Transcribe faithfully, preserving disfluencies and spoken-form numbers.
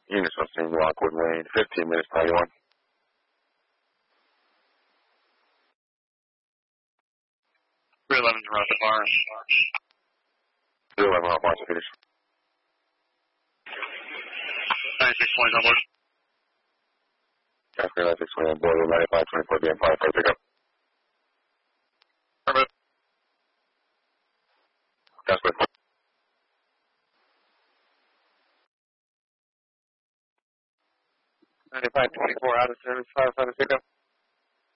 Units on scene, Lockwood Lane, fifteen minutes, ninety one. three eleven to Route Bar. three eleven, Route Bar, finish. ninety-six twenty on board. Cascade ninety-six twenty on board, ninety-five twenty-four, B M five, five, pick up. Affirmative. Cascade. ninety-five twenty-four out of service, firefighter pickup.